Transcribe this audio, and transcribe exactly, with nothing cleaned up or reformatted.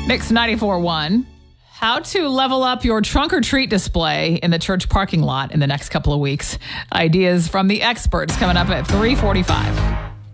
Mix ninety-four point one. How to level up your trunk or treat display in the church parking lot in the next couple of weeks. Ideas from the experts coming up at three forty-five.